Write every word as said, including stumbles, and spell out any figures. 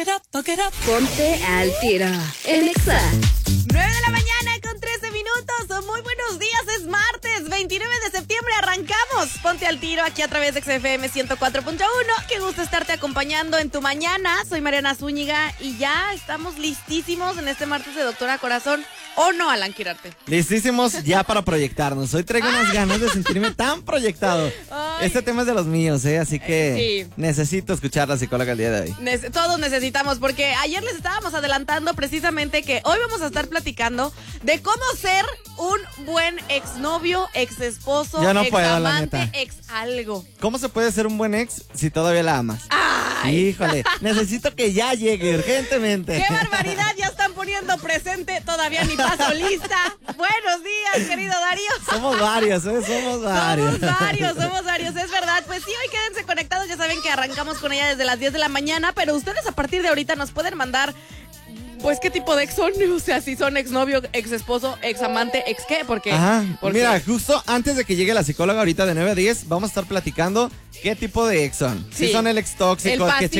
it up, fuck it up. Ponte al tiro en Exa. nueve de la mañana con trece minutos. Muy buenos días, es martes veintinueve de septiembre. Arrancamos Ponte al Tiro aquí a través de X F M ciento cuatro punto uno. Qué gusto estarte acompañando en tu mañana. Soy Mariana Zúñiga y ya estamos listísimos en este martes de Doctora Corazón. ¿O no, Alan Quirarte? Listísimos ya para proyectarnos. Hoy traigo unas ganas de sentirme tan proyectado. Ay. Este tema es de los míos, ¿eh? Así que Sí. necesito escuchar a la psicóloga el día de hoy. Nece- todos necesitamos, porque ayer les estábamos adelantando precisamente que hoy vamos a estar platicando de cómo ser un buen exnovio, exesposo, Yo no puedo, la examante, neta. ex algo. ¿Cómo se puede ser un buen ex si todavía la amas? ¡Ay! Híjole, necesito que ya llegue urgentemente. ¡Qué barbaridad! Ya están poniendo presente, todavía ni paso lista. Buenos días, querido Darío. Somos varios, ¿eh? Somos varios. Somos varios, somos varios, es verdad. Pues sí, hoy quédense conectados, ya saben que arrancamos con ella desde las diez de la mañana, pero ustedes a partir de ahorita nos pueden mandar, pues, ¿qué tipo de ex son? O sea, si son exnovio, ex esposo, ex amante, ex qué, porque... Ajá, porque mira, justo antes de que llegue la psicóloga ahorita de nueve a diez, vamos a estar platicando qué tipo de ex son. Sí. Si son el ex tóxico, El que checa